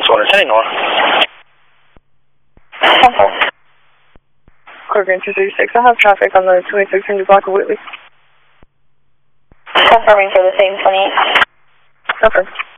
210 north. Corcoran 236, I have traffic on the 2600 block of Whitley. Confirming for the same 28. Okay.